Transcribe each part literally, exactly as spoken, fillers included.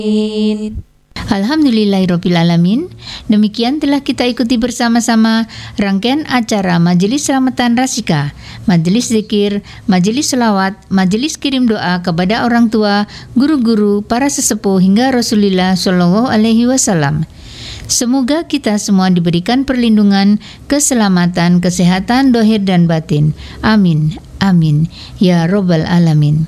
Alhamdulillahirrabbilalamin. Demikian telah kita ikuti bersama-sama rangkaian acara Majelis Selamatan Rasika, Majelis Zikir, Majelis Selawat, Majelis Kirim Doa kepada orang tua, guru-guru, para sesepuh hingga Rasulullah Shallallahu Alaihi Wasallam. Semoga kita semua diberikan perlindungan, keselamatan, kesehatan dohir dan batin. Amin, amin, ya Rabbal Alamin.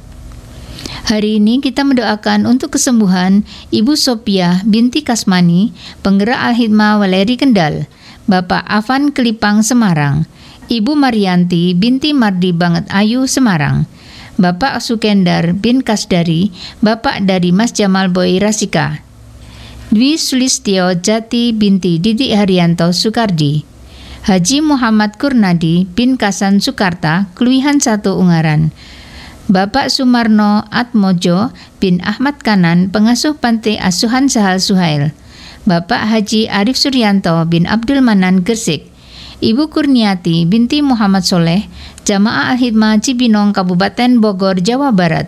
Hari ini kita mendoakan untuk kesembuhan Ibu Sopiah binti Kasmani, penggerak Al-Hikmah Waleri Kendal, Bapak Afan Kelipang Semarang, Ibu Marianti binti Mardi Banget Ayu Semarang, Bapak Sukendar bin Kasdari, Bapak dari Mas Jamal Boy Rasika, Dwi Sulistyo Jati binti Didik Haryanto Sukardi, Haji Muhammad Kurnadi bin Kasan Sukarta, Keluihan satu Ungaran, Bapak Sumarno Atmojo bin Ahmad Kanan, pengasuh Panti Asuhan Sahal Suhail, Bapak Haji Arif Suryanto bin Abdul Manan Gersik, Ibu Kurniati binti Muhammad Soleh, Jamaah Al-Hikmah Cibinong Kabupaten Bogor, Jawa Barat,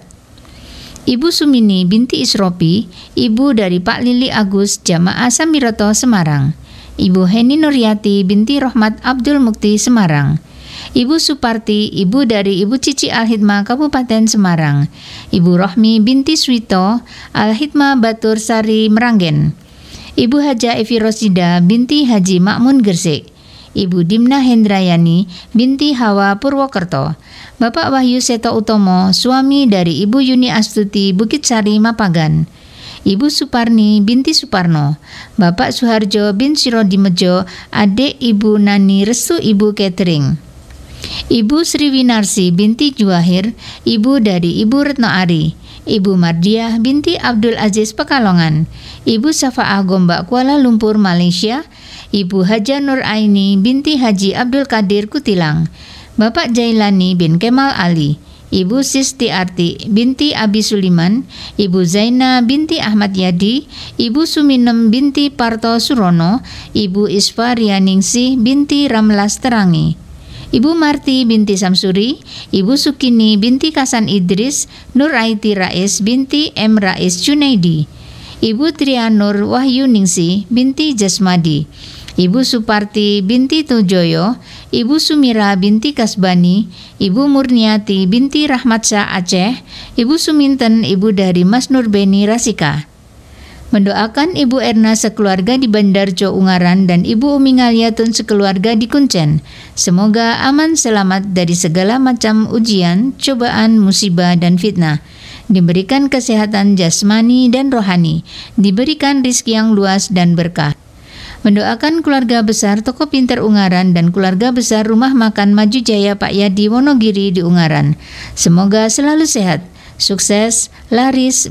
Ibu Sumini binti Isropi, Ibu dari Pak Lili Agus, Jamaah Samiroto Semarang, Ibu Heni Nuryati binti Rohmat Abdul Mukti Semarang, Ibu Suparti, Ibu dari Ibu Cici Al-Hikmah Kabupaten Semarang, Ibu Rohmi binti Swito Al-Hikmah Batur Sari Meranggen, Ibu Haja Evi Rosida binti Haji Makmun Gersik, Ibu Dimna Hendrayani binti Hawa Purwokerto, Bapak Wahyu Seto Utomo, suami dari Ibu Yuni Astuti Bukit Sari Mapagan, Ibu Suparni binti Suparno, Bapak Suharjo bin Sirodimejo, adik Ibu Nani Restu Ibu Catering, Ibu Sriwinarsi binti Juwahir, Ibu dari Ibu Retno Ari, Ibu Mardiah binti Abdul Aziz Pekalongan, Ibu Safa'ah Gombak Kuala Lumpur Malaysia, Ibu Haja Nur Aini binti Haji Abdul Qadir Kutilang, Bapak Jailani bin Kemal Ali, Ibu Sisti Arti binti Abi Suliman, Ibu Zaina binti Ahmad Yadi, Ibu Suminem binti Parto Surono, Ibu Isfa Rianingsih binti Ramlas Terangi, Ibu Marti binti Samsuri, Ibu Sukini binti Kasan Idris, Nur Aiti Rais binti M. Rais Junaidi, Ibu Trianur Wahyu Ningsi binti Jasmadi, Ibu Suparti binti Tujoyo, Ibu Sumira binti Kasbani, Ibu Murniati binti Rahmatsyah Aceh, Ibu Suminten, Ibu dari Mas Nurbeni Rasika. Mendoakan Ibu Erna sekeluarga di Bandarjo Ungaran dan Ibu Umi Ngaliatun sekeluarga di Kuncen. Semoga aman selamat dari segala macam ujian, cobaan, musibah, dan fitnah. Diberikan kesehatan jasmani dan rohani, diberikan rizki yang luas dan berkah. Mendoakan keluarga besar Toko Pinter Ungaran dan keluarga besar Rumah Makan Maju Jaya Pak Yadi Wonogiri di Ungaran. Semoga selalu sehat, sukses, laris,